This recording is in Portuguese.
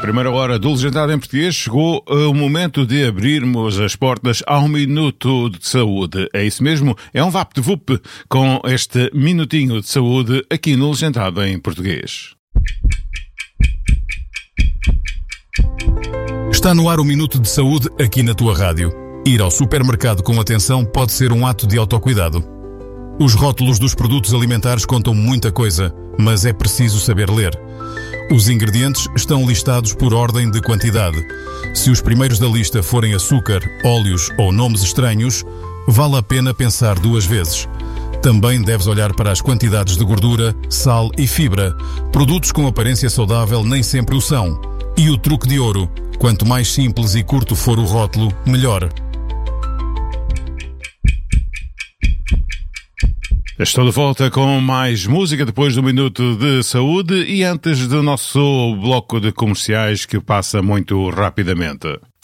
Primeira hora do Legendado em Português, chegou o momento de abrirmos as portas ao Minuto de Saúde. É isso mesmo, é um VaptVup com este Minutinho de Saúde aqui no Legendado em Português. Está no ar o Minuto de Saúde aqui na tua rádio. Ir ao supermercado com atenção pode ser um ato de autocuidado. Os rótulos dos produtos alimentares contam muita coisa, mas é preciso saber ler. Os ingredientes estão listados por ordem de quantidade. Se os primeiros da lista forem açúcar, óleos ou nomes estranhos, vale a pena pensar duas vezes. Também deves olhar para as quantidades de gordura, sal e fibra. Produtos com aparência saudável nem sempre o são. E o truque de ouro: quanto mais simples e curto for o rótulo, melhor. Estou de volta com mais música depois do Minuto de Saúde e antes do nosso bloco de comerciais que passa muito rapidamente.